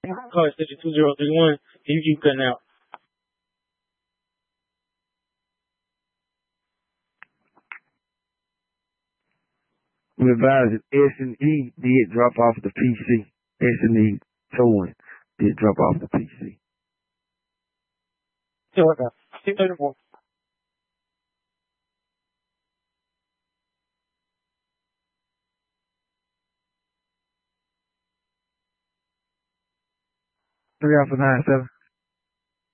Call it 62031. You keep cutting out. We advise that S&E did drop off the PC. S&E towing did drop off the PC. See what now. 634. Three Alpha 97.